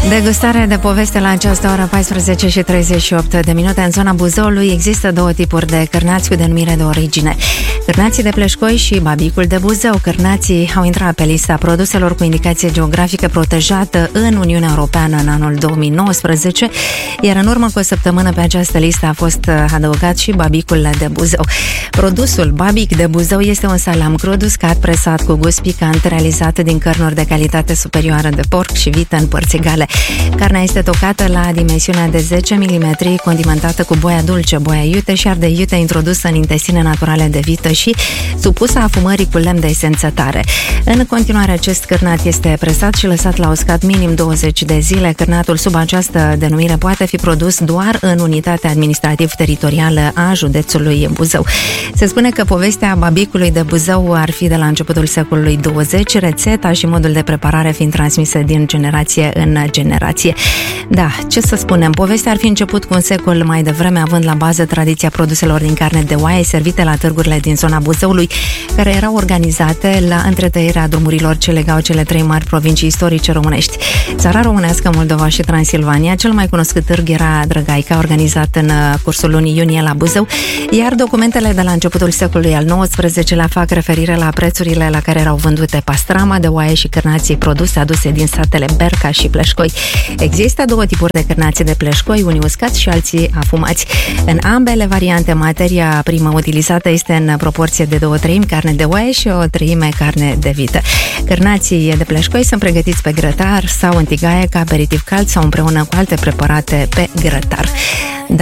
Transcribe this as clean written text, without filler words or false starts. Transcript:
Degustare de poveste la această oră, 14 și 38 de minute. În zona Buzăului există două tipuri de cârnați cu denumire de origine. Cârnații de Pleșcoi și babicul de Buzău. Cârnații au intrat pe lista produselor cu indicație geografică protejată în Uniunea Europeană în anul 2019, iar în urmă cu o săptămână pe această listă a fost adăugat și babicul de Buzău. Produsul babic de Buzău este un salam crud uscat, presat cu gust picant, realizat din cărnuri de calitate superioară de porc și vită în părți egale. Carnea este tocată la dimensiunea de 10 mm, condimentată cu boia dulce, boia iute și ardei iute introdusă în intestine naturale de vită și supusă afumării cu lemn de esență tare. În continuare, acest cârnat este presat și lăsat la uscat minim 20 de zile. Cârnatul sub această denumire poate fi produs doar în unitatea administrativ-teritorială a județului Buzău. Se spune că povestea babicului de Buzău ar fi de la începutul secolului 20, rețeta și modul de preparare fiind transmise din generație în generație. Da, ce să spunem, povestea ar fi început cu un secol mai devreme, având la bază tradiția produselor din carne de oaie servite la târgurile din zona Buzăului, care erau organizate la întretăierea drumurilor ce legau cele trei mari provincii istorice românești: Țara Românească, Moldova și Transilvania. Cel mai cunoscut târg era Drăgaica, organizat în cursul lunii iunie la Buzău, iar documentele de la începutul secolului al XIX-lea fac referire la prețurile la care erau vândute pastrama de oaie și cârnații produse aduse din satele Berca și Pleșcoi. Există două tipuri de cârnați de Pleșcoi, unii uscați și alții afumați. În ambele variante, materia primă utilizată este în proporție de 2/3 carne de oaie și 1/3 carne de vită. Cârnații de Pleșcoi sunt pregătiți pe grătar sau în tigaie ca aperitiv cald sau împreună cu alte preparate pe grătar.